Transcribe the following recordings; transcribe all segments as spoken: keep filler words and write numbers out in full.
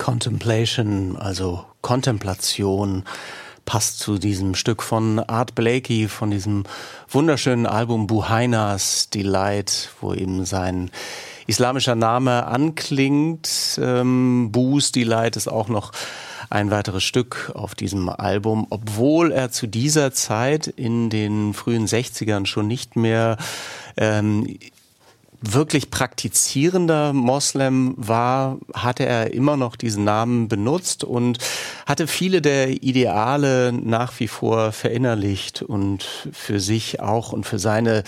Contemplation, also Kontemplation, passt zu diesem Stück von Art Blakey, von diesem wunderschönen Album Buhainas Delight, wo eben sein islamischer Name anklingt. Ähm, Bu's Delight ist auch noch ein weiteres Stück auf diesem Album, obwohl er zu dieser Zeit in den frühen sechzigern schon nicht mehr ähm, wirklich praktizierender Moslem war, hatte er immer noch diesen Namen benutzt und hatte viele der Ideale nach wie vor verinnerlicht und für sich auch und für seine,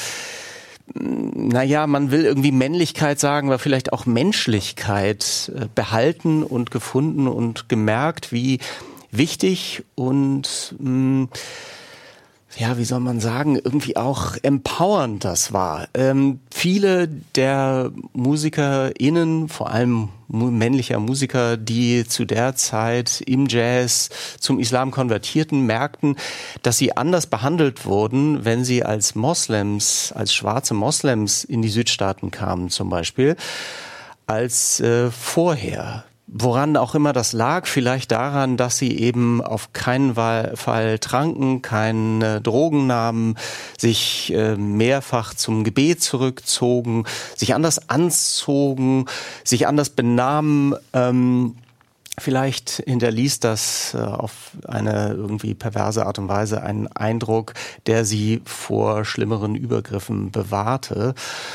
naja, man will irgendwie Männlichkeit sagen, aber vielleicht auch Menschlichkeit behalten und gefunden und gemerkt, wie wichtig und mh, ja, wie soll man sagen, irgendwie auch empowernd das war. Ähm, viele der MusikerInnen, vor allem männlicher Musiker, die zu der Zeit im Jazz zum Islam konvertierten, merkten, dass sie anders behandelt wurden, wenn sie als Moslems, als schwarze Moslems in die Südstaaten kamen zum Beispiel, als äh, vorher. Woran auch immer das lag, vielleicht daran, dass sie eben auf keinen Fall tranken, keine Drogen nahmen, sich äh, mehrfach zum Gebet zurückzogen, sich anders anzogen, sich anders benahmen. Ähm, vielleicht hinterließ das äh, auf eine irgendwie perverse Art und Weise einen Eindruck, der sie vor schlimmeren Übergriffen bewahrte.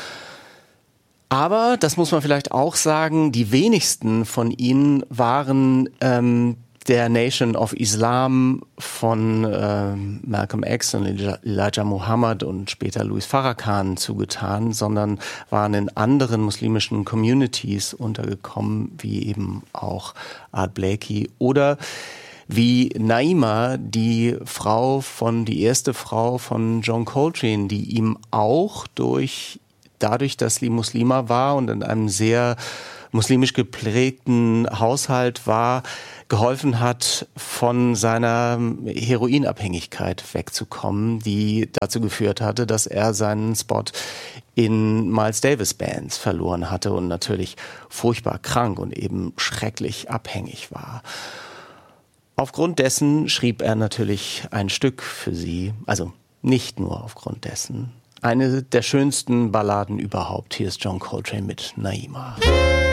Aber, das muss man vielleicht auch sagen, die wenigsten von ihnen waren ähm, der Nation of Islam von äh, Malcolm X und Elijah Muhammad und später Louis Farrakhan zugetan, sondern waren in anderen muslimischen Communities untergekommen, wie eben auch Art Blakey oder wie Naima, die Frau von, die erste Frau von John Coltrane, die ihm auch durch dadurch, dass sie Muslima war und in einem sehr muslimisch geprägten Haushalt war, geholfen hat, von seiner Heroinabhängigkeit wegzukommen, die dazu geführt hatte, dass er seinen Spot in Miles Davis Bands verloren hatte und natürlich furchtbar krank und eben schrecklich abhängig war. Aufgrund dessen schrieb er natürlich ein Stück für sie, also nicht nur aufgrund dessen. Eine der schönsten Balladen überhaupt. Hier ist John Coltrane mit Naima.